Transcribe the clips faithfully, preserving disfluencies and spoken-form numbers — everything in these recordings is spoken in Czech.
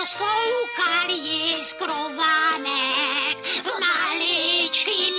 Rozfoukal jiskrovánek v maličký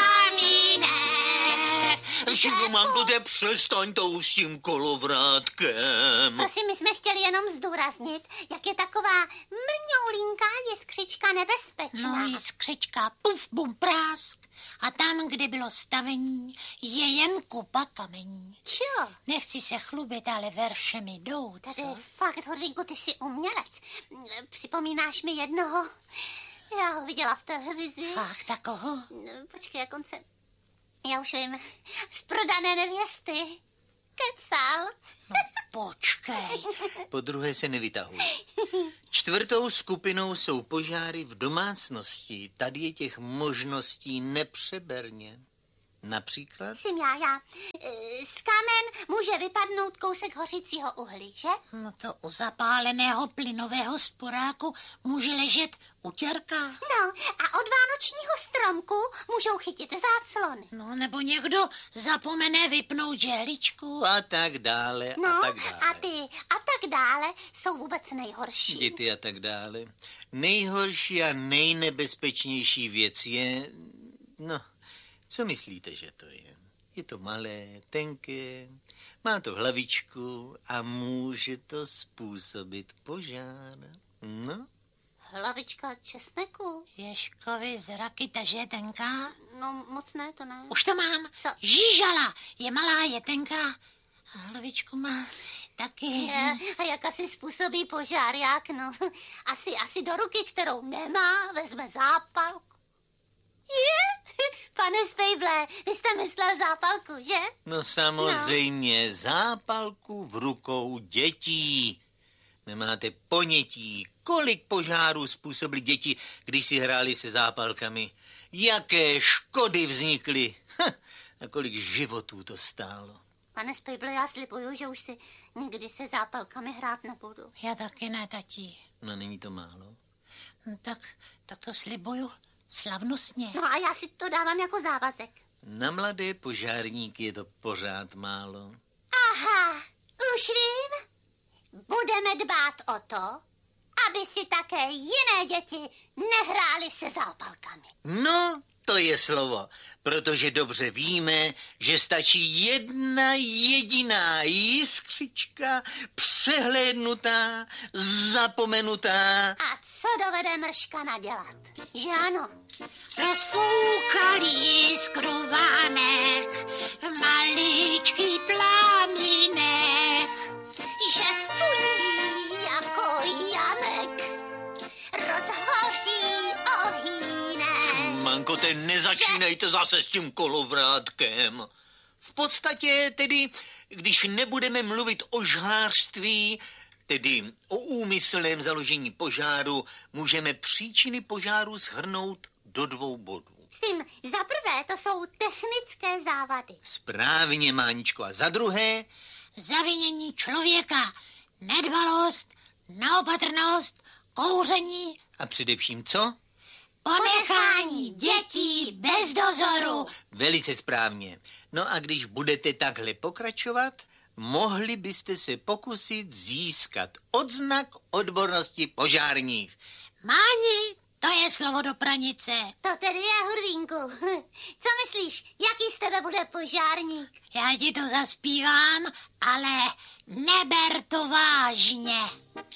plamínek. Širomanko, te přestaň to s tím kolovrátkem. Prosím, my jsme chtěli jenom zdůraznit, jak je taková mrňoulinká jiskřička nebezpečná. No, jiskřička, puf, bum, prásk. A tam, kde bylo stavení, je jen kupa kamení. Čo? Nechci se chlubit, ale verše mi jdou, Tady co? fakt, Horvínku, ty jsi umělec. Připomínáš mi jednoho. Já ho viděla v televizi. Fakt, takoho? Počkej, jak on se... Já už vím. Z prodané nevěsty. Kecal. No, počkej. Po druhé se nevytahuj. Čtvrtou skupinou jsou požáry v domácnosti. Tady je těch možností nepřeberně. Například? Jsem já, já. Z kamen může vypadnout kousek hořícího uhlí, že? No to u zapáleného plynového sporáku může ležet utěrka. No, a od vánočního stromku můžou chytit záclony. No, nebo někdo zapomene vypnout žehličku. A tak dále, No, a tak dále. a ty a tak dále jsou vůbec nejhorší. Děti a tak dále. Nejhorší a nejnebezpečnější věc je... No, co myslíte, že to je? Je to malé, tenké, má to hlavičku a může to způsobit požár. No? Hlavička česneku? Ježkovi zraky, takže je tenká. No, moc ne, to ne. Už to mám. Co? Žížala je malá, je tenká. A hlavičku má taky. Je, a jak asi způsobí požár, jak no? Asi, asi do ruky, kterou nemá, vezme zápalku. Je, pane Spejble, vy jste myslel zápalku, že? No samozřejmě, no. Zápalku v rukou dětí. Nemáte ponětí, kolik požárů způsobily děti, když si hráli se zápalkami. Jaké škody vznikly. Ha, a kolik životů to stálo. Pane Spejble, já slibuju, že už si nikdy se zápalkami hrát nebudu. Já taky ne, tatí. No není to málo. No, tak, tak to slibuju slavnostně. No a já si to dávám jako závazek. Na mladé požárníky je to pořád málo. Aha, už vím. Budeme dbát o to, aby si také jiné děti nehrály se zápalkami. No, to je slovo, protože dobře víme, že stačí jedna jediná jiskřička, přehlédnutá, zapomenutá. A co dovede mrška nadělat? Že ano? Rozfoukal jiskrovánek v maličký plamínek, Že funí jako Janek, rozhoří ohýnek. Manko, te nezačínejte zase s tím kolovrátkem. V podstatě tedy, když nebudeme mluvit o žhářství, tedy o úmyslném založení požáru, můžeme příčiny požáru shrnout do dvou bodů. Sym, za prvé to jsou technické závady. Správně, Máničko. A za druhé? zavinění člověka, nedbalost, neopatrnost, kouření. A především co? Ponechání dětí bez dozoru. Velice správně. No a když budete takhle pokračovat, mohli byste se pokusit získat odznak odbornosti požárních. Máni, to je slovo do pranice. To tedy je, Hurvínku. Co myslíš, jaký z tebe bude požárník? Já ti to zaspívám, ale neber to vážně.